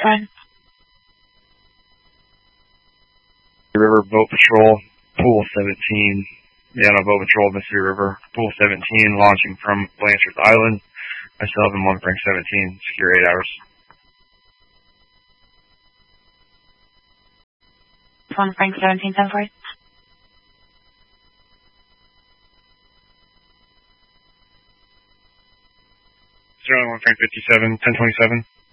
fine. River Boat Patrol, Pool 17. Yeah, no, Boat Patrol, Mississippi River, Pool 17, launching from Blanchard Island. Myself and 1 Frank 17, secure 8 hours. 1 Frank 17, 10 for it. 1 Frank 57, 1027.